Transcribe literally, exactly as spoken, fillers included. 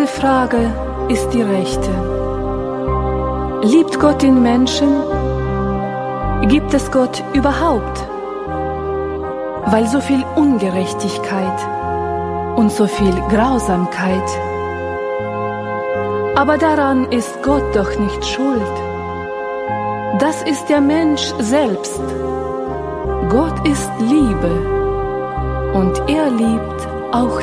Frage ist die rechte. Liebt Gott den Menschen? Gibt es Gott überhaupt? Weil so viel Ungerechtigkeit und so viel Grausamkeit. Aber daran ist Gott doch nicht schuld. Das ist der Mensch selbst. Gott ist Liebe und er liebt auch